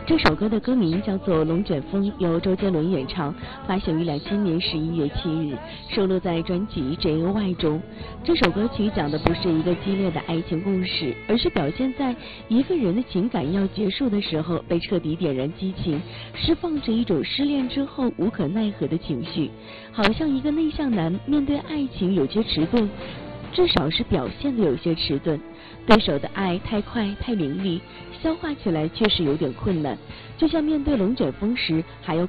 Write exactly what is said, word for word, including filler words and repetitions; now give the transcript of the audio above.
这首歌的歌名叫做《龙卷风》，由周杰伦演唱，发行于两千年十一月七日，收录在专辑《J O Y》中。这首歌曲讲的不是一个激烈的爱情故事，而是表现在一个人的情感要结束的时候，被彻底点燃激情，释放着一种失恋之后无可奈何的情绪，好像一个内向男面对爱情有些迟钝，至少是表现的有些迟钝。对手的爱太快太凌厉，消化起来确实有点困难，就像面对龙卷风时还有